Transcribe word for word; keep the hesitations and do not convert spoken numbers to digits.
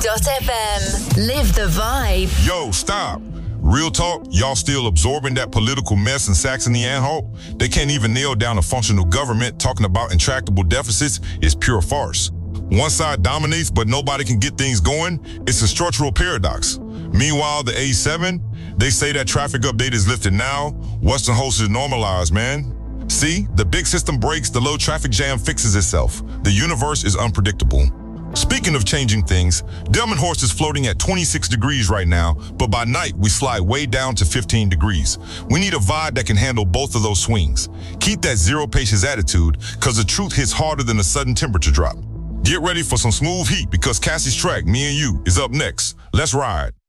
dot f m. Live the vibe. Yo, stop. Real talk, y'all still absorbing that political mess in Saxony-Anhalt? They can't even nail down a functional government. Talking about intractable deficits is pure farce. One side dominates, but nobody can get things going. It's a structural paradox. Meanwhile, the A seven, they say that traffic update is lifted now. Western Host is normalized, man. See, the big system breaks, the low traffic jam fixes itself. The universe is unpredictable. Speaking of changing things, Delmenhorst is floating at twenty-six degrees right now, but by night we slide way down to fifteen degrees. We need a vibe that can handle both of those swings. Keep that zero patience attitude, cause the truth hits harder than a sudden temperature drop. Get ready for some smooth heat because Cassie's track, Me and You, is up next. Let's ride.